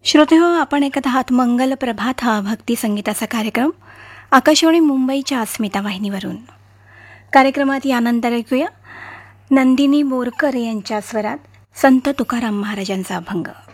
श्रोते हो, आपण ऐकत आहात मंगल प्रभात हा भक्ती संगीताचा कार्यक्रम आकाशवाणी मुंबईच्या अस्मिता वाहिनीवरून. कार्यक्रमात यानंतर ऐकूया नंदिनी बोरकर यांच्या स्वरात संत तुकाराम महाराजांचा अभंग.